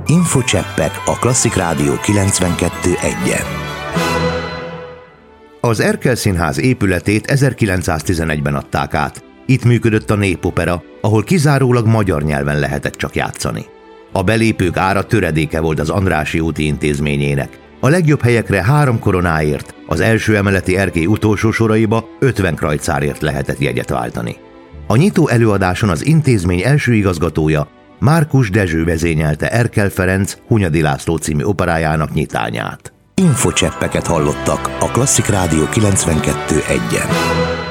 Infocseppek a Klasszik Rádió 92.1-en. Az Erkel Színház épületét 1911-ben adták át. Itt működött a Népopera, ahol kizárólag magyar nyelven lehetett csak játszani. A belépők ára töredéke volt az Andrássy úti intézményének. A legjobb helyekre 3 koronáért, az első emeleti erkély utolsó soraiba 50 krajcárért lehetett jegyet váltani. A nyitó előadáson az intézmény első igazgatója, Márkus Dezső vezényelte Erkel Ferenc Hunyadi László című operájának nyitányát. Infocseppeket hallottak a Klasszik Rádió 92.1-en.